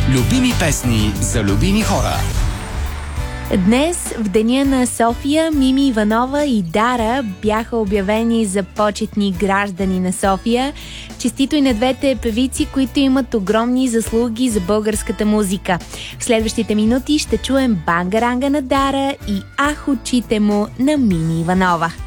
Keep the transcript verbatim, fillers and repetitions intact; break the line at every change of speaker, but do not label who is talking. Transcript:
Любими песни за любими хора.
Днес, в деня на София, Мими Иванова и Дара бяха обявени за почетни граждани на София. Честито и на двете певици, които имат огромни заслуги за българската музика. В следващите минути ще чуем Бангаранга на Дара и Ах, очите му на Мими Иванова.